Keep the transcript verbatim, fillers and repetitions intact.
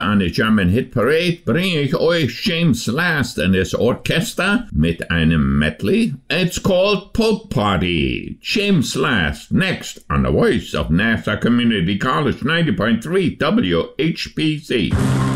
an der German Hit Parade bringe ich euch James Last and his Orchester mit einem Medley. It's called Polk Party. James Last next on the Voice of Nassau Community College ninety point three W H P C.